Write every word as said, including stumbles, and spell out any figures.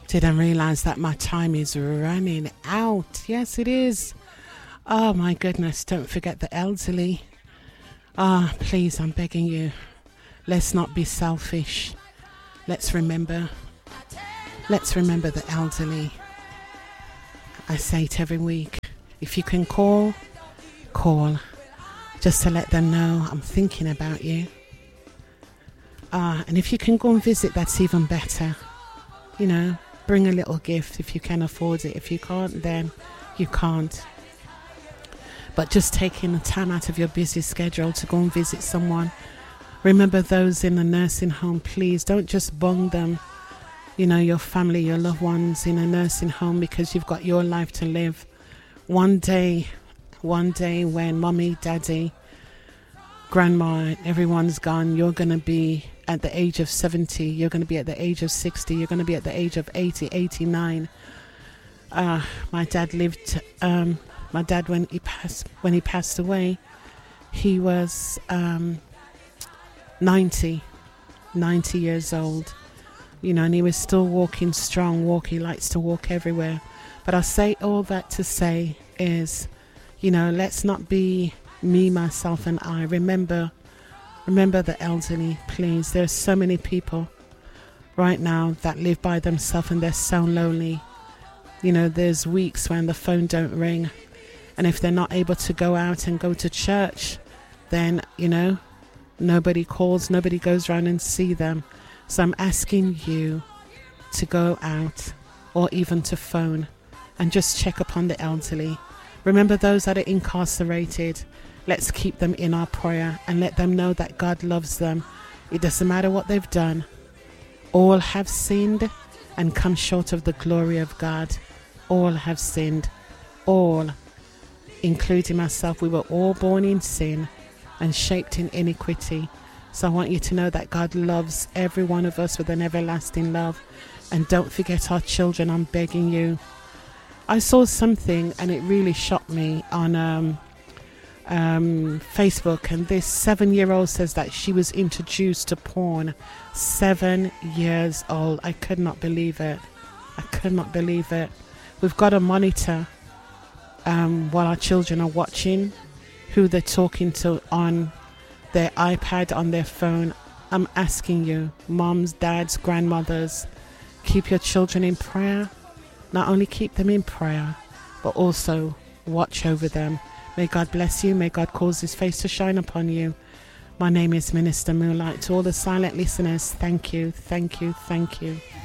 Didn't realize that my time is running out. Yes, it is. Oh my goodness, don't forget the elderly. Ah, oh, please, I'm begging you. Let's not be selfish. Let's remember. Let's remember the elderly. I say it every week. If you can call, call. Just to let them know I'm thinking about you. Ah, uh, and if you can go and visit, that's even better. You know, bring a little gift if you can afford it. If you can't, then you can't. But just taking the time out of your busy schedule to go and visit someone. Remember those in the nursing home, please. Don't just bung them, you know, your family, your loved ones in a nursing home because you've got your life to live. One day, one day when mommy, daddy, grandma, everyone's gone, you're going to be at the age of seventy, you're going to be at the age of sixty, you're going to be at the age of eighty, eighty-nine. Uh, my dad lived, um, my dad, when he passed, when he passed away, he was um, ninety, ninety years old, you know, and he was still walking strong, walk, he likes to walk everywhere. But I say all that to say is, you know, let's not be me, myself and I. Remember, remember the elderly, please. There's so many people right now that live by themselves and they're so lonely. You know, there's weeks when the phone don't ring. And if they're not able to go out and go to church, then, you know, nobody calls, nobody goes around and see them. So I'm asking you to go out or even to phone and just check upon the elderly. Remember those that are incarcerated. Let's keep them in our prayer and let them know that God loves them. It doesn't matter what they've done. All have sinned and come short of the glory of God. All have sinned. All, including myself, we were all born in sin and shaped in iniquity. So I want you to know that God loves every one of us with an everlasting love. And don't forget our children, I'm begging you. I saw something and it really shocked me on um, um, Facebook, and this seven-year-old says that she was introduced to porn. Seven years old. I could not believe it. I could not believe it. We've got to monitor um, while our children are watching, who they're talking to on their iPad, on their phone. I'm asking you, moms, dads, grandmothers, keep your children in prayer. Not only keep them in prayer, but also watch over them. May God bless you. May God cause his face to shine upon you. My name is Minister Moonlight. To all the silent listeners, thank you, thank you, thank you.